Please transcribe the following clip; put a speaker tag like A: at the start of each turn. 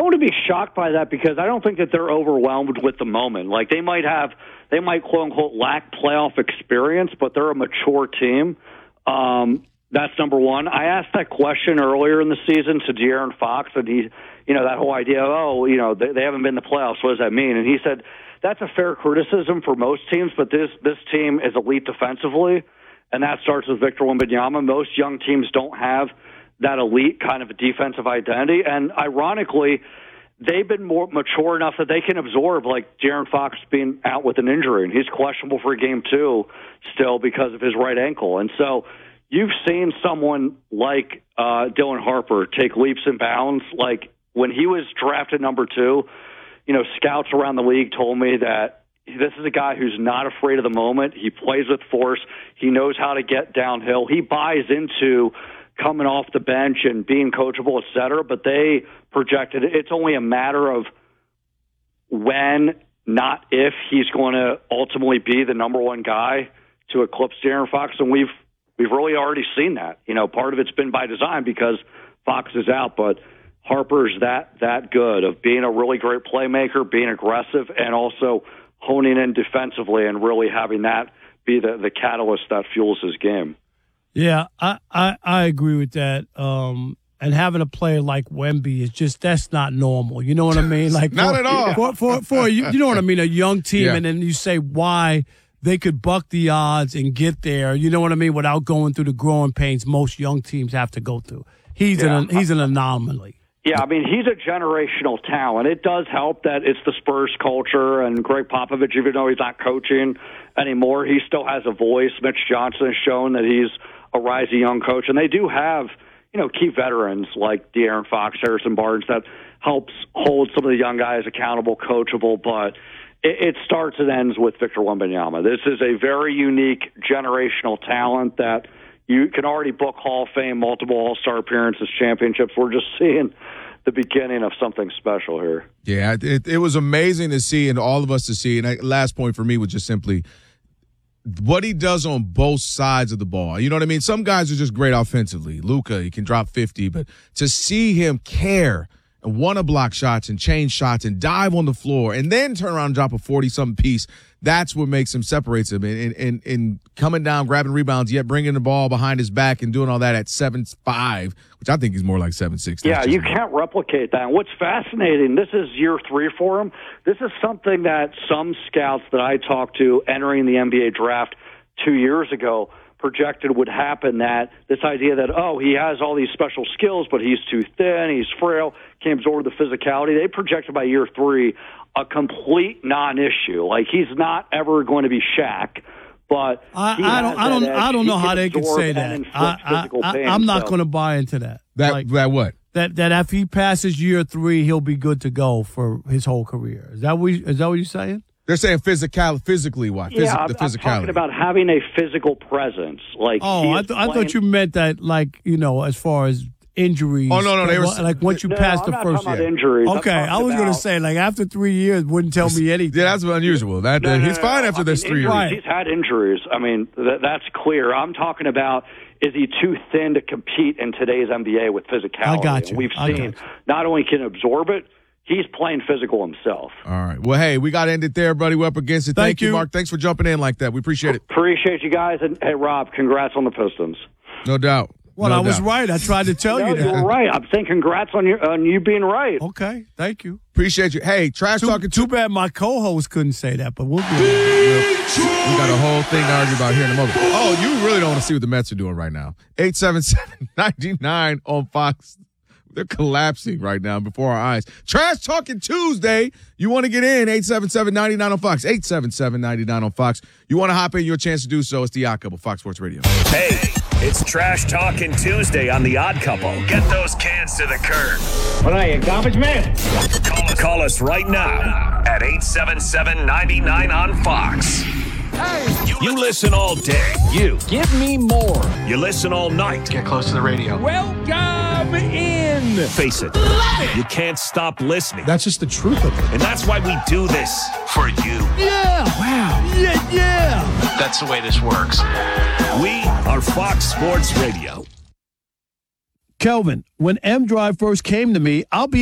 A: don't want to be shocked by that because I don't think that they're overwhelmed with the moment. Like they might quote unquote lack playoff experience, but they're a mature team. That's number one. I asked that question earlier in the season to De'Aaron Fox, and he, that whole idea of, they haven't been in the playoffs. What does that mean? And he said that's a fair criticism for most teams, but this team is elite defensively, and that starts with Victor Wembanyama. Most young teams don't have that elite kind of a defensive identity, and ironically, they've been more mature enough that they can absorb, like De'Aaron Fox being out with an injury, and he's questionable for Game 2 still because of his right ankle. And so you've seen someone like Dylan Harper take leaps and bounds. Like when he was drafted number 2, scouts around the league told me that this is a guy who's not afraid of the moment. He plays with force. He knows how to get downhill. He buys into coming off the bench and being coachable, et cetera, but they projected it's only a matter of when, not if, he's going to ultimately be the number one guy to eclipse De'Aaron Fox, and we've really already seen that. Part of it's been by design because Fox is out, but Harper's that good of being a really great playmaker, being aggressive, and also honing in defensively and really having that be the catalyst that fuels his game.
B: Yeah, I agree with that. And having a player like Wemby is just, that's not normal. You know what I mean? Like
C: not at all.
B: For you know what I mean? A young team,
C: Yeah.
B: and then you say why they could buck the odds and get there. You know what I mean? Without going through the growing pains most young teams have to go through. He's an anomaly.
A: Yeah, I mean, he's a generational talent. It does help that it's the Spurs culture, and Greg Popovich, even though he's not coaching anymore, he still has a voice. Mitch Johnson has shown that he's a rising young coach, and they do have, key veterans like De'Aaron Fox, Harrison Barnes, that helps hold some of the young guys accountable, coachable, but it starts and ends with Victor Wembanyama. This is a very unique generational talent that you can already book Hall of Fame, multiple All-Star appearances, championships. We're just seeing the beginning of something special here.
C: Yeah, it was amazing to see, and all of us to see. And last point for me was just simply what he does on both sides of the ball. You know what I mean? Some guys are just great offensively. Luka, he can drop 50, but to see him care and want to block shots and change shots and dive on the floor and then turn around and drop a 40-something piece, that's what makes him, separates him. And coming down, grabbing rebounds, yet bringing the ball behind his back and doing all that at 7'5", which I think he's more like 7'6".
A: Yeah, you can't replicate that. And what's fascinating, this is year 3 for him. This is something that some scouts that I talked to entering the NBA draft 2 years ago projected would happen, that this idea that, he has all these special skills, but he's too thin, he's frail, can't absorb the physicality. They projected by year 3 a complete non-issue. Like, he's not ever going to be Shaq, but
B: I don't know how they could say that. I'm not going to buy into that.
C: That what?
B: That if he passes year 3, he'll be good to go for his whole career. Is that what you're saying?
C: They're saying physically what?
A: Yeah,
C: the physicality.
A: I'm talking about having a physical presence. Like,
B: I thought you meant that, like, as far as injuries.
C: Oh, no, they were
B: like once you pass the first.
A: About injuries.
B: Okay, I was going to say, like, after 3 years, wouldn't tell me anything.
C: Yeah, that's unusual. He's fine after this 3 years.
A: Right. He's had injuries. I mean, that's clear. I'm talking about, is he too thin to compete in today's NBA with physicality?
B: I got you.
A: And we've seen not only can absorb it, he's playing physical himself.
C: All right. Well, hey, we got to end it there, buddy. We're up against it. Thank you, Mark. Thanks for jumping in like that. We appreciate it.
A: Appreciate you guys. And, hey, Rob, congrats on the Pistons.
C: No doubt.
B: Well, I was right. I tried to tell you that.
A: You were right. I'm saying congrats on you being right.
B: Okay. Thank you.
C: Appreciate you. Hey, Trash Talking.
B: Too bad my co-host couldn't say that, but we'll do it.
C: We got a whole thing to argue about here in a moment. Oh, you really don't want to see what the Mets are doing right now. 877-99 on Fox. They're collapsing right now before our eyes. Trash Talking Tuesday. You want to get in, 877-99 on Fox. 877-99 on Fox. You want to hop in, your chance to do so. It's the Odd Couple, Fox Sports Radio.
D: Hey, it's Trash Talking Tuesday on the Odd Couple. Get those cans to the curb.
E: What are you, garbage man?
D: Call us right now at 877-99 on Fox.
E: Hey,
D: you listen all day. You
E: give me more.
D: You listen all night.
F: Get close to the radio.
E: Welcome in.
D: Face it.
E: Love it.
D: You can't stop listening.
F: That's just the truth of it.
D: And that's why we do this for you.
E: Yeah.
F: Wow.
E: Yeah.
F: That's the way this works.
D: We are Fox Sports Radio.
B: Kelvin, when M Drive first came to me, I'll be